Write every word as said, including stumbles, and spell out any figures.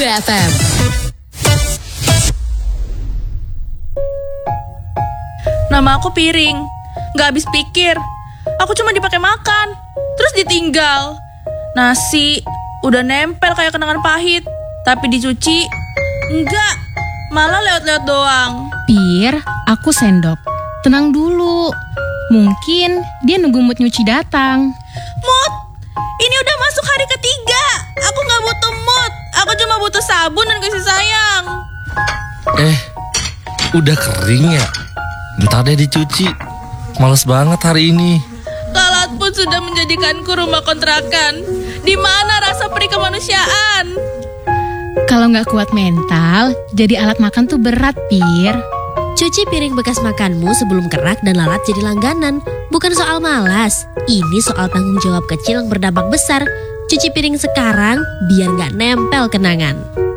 F M. Nama aku Piring. Gak habis pikir. Aku cuma dipakai makan, terus ditinggal. Nasi udah nempel kayak kenangan pahit, tapi dicuci enggak, malah lewat-lewat doang. Pir, aku sendok. Tenang dulu. Mungkin dia nunggu mood nyuci datang. Mood? Ini udah masuk hari ketiga. Aku gak butuh mood. Aku cuma butuh sabun dan kasih sayang. Eh, udah kering ya? Ntar deh dicuci. Males banget hari ini. Lalat pun sudah menjadikanku rumah kontrakan. Di mana rasa peri kemanusiaan? Kalau nggak kuat mental, jadi alat makan tuh berat, Pir. Cuci piring bekas makanmu sebelum kerak dan lalat jadi langganan. Bukan soal malas, ini soal tanggung jawab kecil yang berdampak besar. Cuci piring sekarang biar nggak nempel kenangan.